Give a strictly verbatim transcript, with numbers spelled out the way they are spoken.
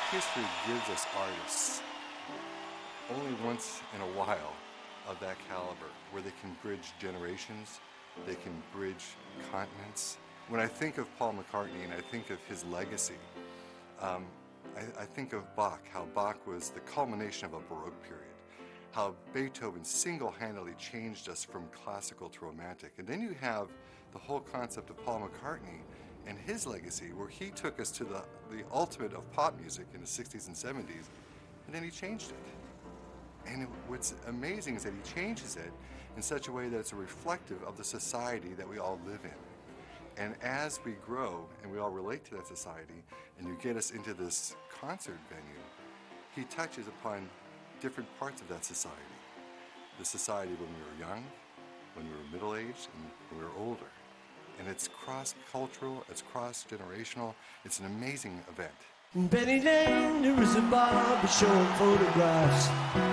history gives us artists only once in a while of that caliber, where they can bridge generations, they can bridge continents. When I think of Paul McCartney and I think of his legacy, um, I, I think of Bach, how Bach was the culmination of a Baroque period, how Beethoven single-handedly changed us from classical to romantic. And then you have the whole concept of Paul McCartney and his legacy, where he took us to the, the ultimate of pop music in the sixties and seventies, and then he changed it. And it, what's amazing is that he changes it in such a way that it's a reflective of the society that we all live in. And as we grow and we all relate to that society, and you get us into this concert venue, he touches upon different parts of that society. The society when we were young, when we were middle-aged, and when we were older. And it's cross-cultural, it's cross-generational, it's an amazing event. In Penny Lane, there is a barber showing photographs.